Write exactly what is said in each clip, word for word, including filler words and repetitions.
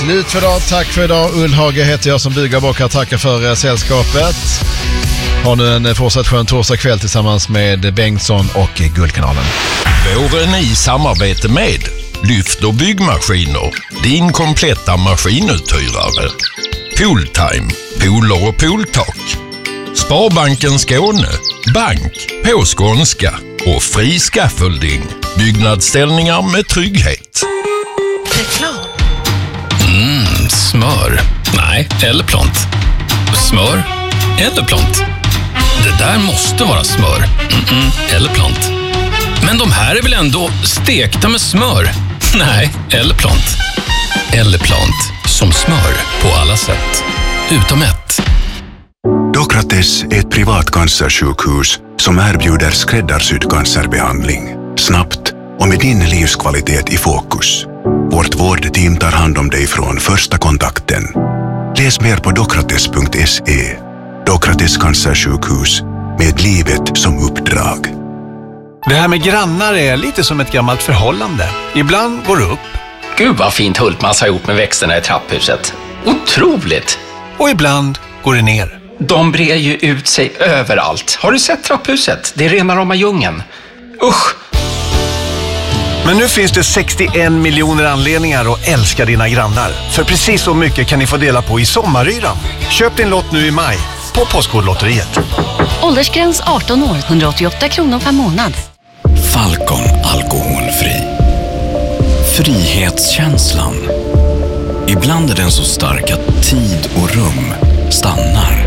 slut för idag. Tack för idag. Ullhage heter jag som bygger bak här. Tackar för sällskapet. Ha nu en fortsatt skön torsdag kväll tillsammans med Bengtsson och Guldkanalen. Våren i samarbete med Lyft och byggmaskiner. Din kompletta maskinuthyrare. Pooltime. Pooler och pooltak. Sparbanken Skåne. Bank på skånska. Och fri scaffolding. Byggnadsställningar med trygghet. Reklam. Mm, smör. Nej, eller plant. Smör eller plant. Det där måste vara smör. Mm-mm, eller plant. Men de här är väl ändå stekta med smör? Nej, eller plant. Eller plant. Som smör på alla sätt. Utom ett. Dokrates är ett privat cancersjukhus som erbjuder skräddarsydd cancerbehandling. Snabbt och med din livskvalitet i fokus. Vårt vårdteam tar hand om dig från första kontakten. Läs mer på dokrates punkt se. Dokrates cancersjukhus med livet som uppdrag. Det här med grannar är lite som ett gammalt förhållande. Ibland går det upp. Gud vad fint Hultmans har gjort med växterna i trapphuset. Otroligt! Och ibland går det ner. De brer ju ut sig överallt. Har du sett trapphuset? Det är rena rama djungeln. Usch! Men nu finns det sextioen miljoner anledningar att älska dina grannar. För precis så mycket kan ni få dela på i sommaryran. Köp din lott nu i maj på Postkodlotteriet. Åldersgräns arton år, hundraåttioåtta kronor per månad. Falcon alkoholfri. Frihetskänslan. Ibland är den så stark att tid och rum stannar.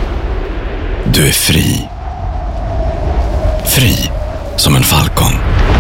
Du är fri. Fri som en falcon.